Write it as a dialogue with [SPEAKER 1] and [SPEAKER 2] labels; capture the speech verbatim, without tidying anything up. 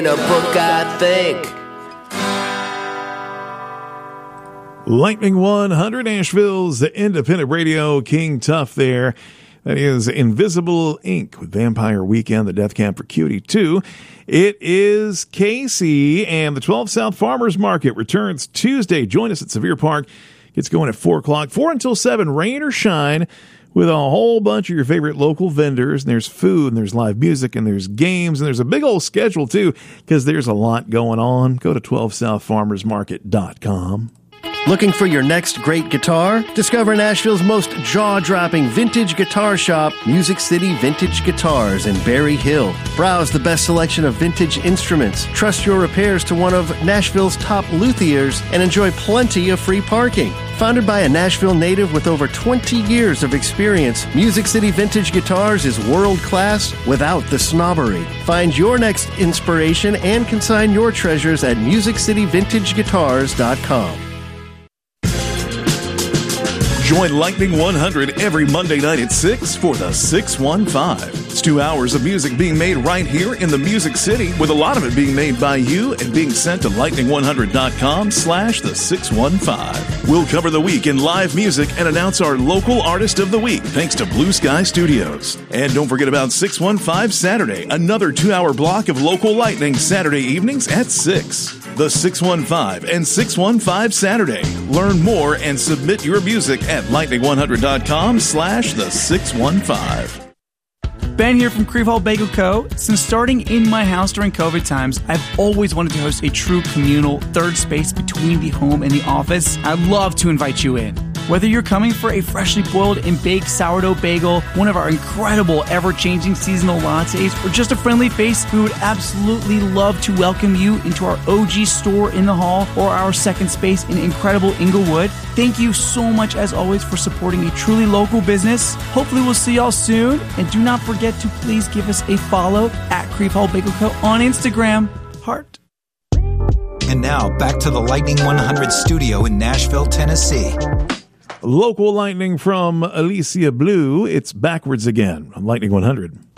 [SPEAKER 1] In a book, I think.
[SPEAKER 2] Lightning one hundred, Nashville's independent radio king tough there. That is Invisible Ink with Vampire Weekend, the Death Camp for Cutie two. It is Casey, and the twelve South Farmers Market returns Tuesday. Join us at Sevier Park. It's going at four o'clock, four until seven, rain or shine, with a whole bunch of your favorite local vendors. And there's food, and there's live music, and there's games, and there's a big old schedule, too, because there's a lot going on. Go to twelve south farmers market dot com.
[SPEAKER 3] Looking for your next great guitar? Discover Nashville's most jaw-dropping vintage guitar shop, Music City Vintage Guitars in Berry Hill. Browse the best selection of vintage instruments, trust your repairs to one of Nashville's top luthiers, and enjoy plenty of free parking. Founded by a Nashville native with over twenty years of experience, Music City Vintage Guitars is world-class without the snobbery. Find your next inspiration and consign your treasures at music city vintage guitars dot com.
[SPEAKER 4] Join Lightning one hundred every Monday night at six for the six one five. It's two hours of music being made right here in the Music City, with a lot of it being made by you and being sent to lightning one hundred dot com slash the six one five. We'll cover the week in live music and announce our local artist of the week, thanks to Blue Sky Studios. And don't forget about six one five Saturday, another two-hour block of local lightning Saturday evenings at six. The six one five and six one five Saturday. Learn more and submit your music at lightning one hundred dot com slash the six one five.
[SPEAKER 5] Ben here from Creve Hall Bagel Co. Since starting in my house during COVID times, I've always wanted to host a true communal third space between the home and the office. I'd love to invite you in. Whether you're coming for a freshly boiled and baked sourdough bagel, one of our incredible ever-changing seasonal lattes, or just a friendly face, we would absolutely love to welcome you into our O G store in the hall or our second space in incredible Inglewood. Thank you so much, as always, for supporting a truly local business. Hopefully we'll see y'all soon. And do not forget to please give us a follow at Creve Hall Bagel Co. on Instagram. Heart.
[SPEAKER 6] And now, back to the Lightning one hundred studio in Nashville, Tennessee.
[SPEAKER 2] Local lightning from Alicia Blue. It's backwards again on Lightning one hundred.